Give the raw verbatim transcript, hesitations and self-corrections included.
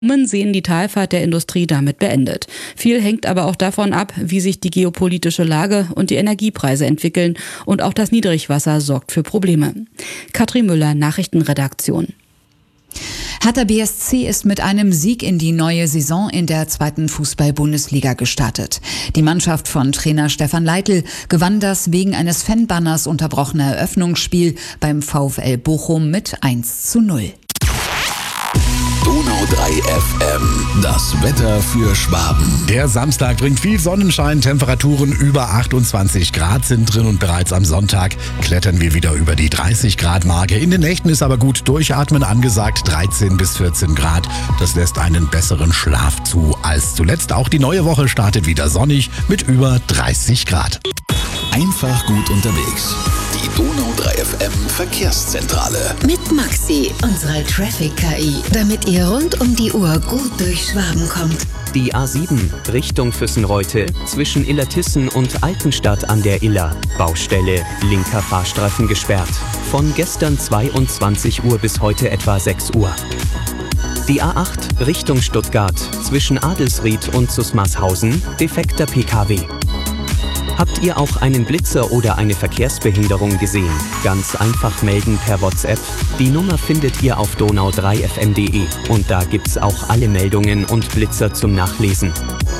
Ökonomen sehen die Talfahrt der Industrie damit beendet. Viel hängt aber auch davon ab, wie sich die geopolitische Lage und die Energiepreise entwickeln. Und auch das Niedrigwasser sorgt für Probleme. Katrin Müller, Nachrichtenredaktion. Hertha B S C ist mit einem Sieg in die neue Saison in der zweiten Fußball-Bundesliga gestartet. Die Mannschaft von Trainer Stefan Leitl gewann das wegen eines Fanbanners unterbrochene Eröffnungsspiel beim VfL Bochum mit eins zu null. Donau drei F M, das Wetter für Schwaben. Der Samstag bringt viel Sonnenschein, Temperaturen über achtundzwanzig Grad sind drin und bereits am Sonntag klettern wir wieder über die dreißig Grad Marke. In den Nächten ist aber gut durchatmen angesagt, dreizehn bis vierzehn Grad. Das lässt einen besseren Schlaf zu als zuletzt. Auch die neue Woche startet wieder sonnig mit über dreißig Grad. Einfach gut unterwegs. Die Donau drei F M Verkehrszentrale. Mit Maxi, unserer Traffic-K I, damit ihr rund um die Uhr gut durch Schwaben kommt. Die A sieben Richtung Füssenreute zwischen Illertissen und Altenstadt an der Iller. Baustelle, linker Fahrstreifen gesperrt. Von gestern zweiundzwanzig Uhr bis heute etwa sechs Uhr. Die A acht Richtung Stuttgart zwischen Adelsried und Susmarshausen, defekter P K W. Habt ihr auch einen Blitzer oder eine Verkehrsbehinderung gesehen? Ganz einfach melden per WhatsApp. Die Nummer findet ihr auf donau drei f m punkt de und da gibt's auch alle Meldungen und Blitzer zum Nachlesen.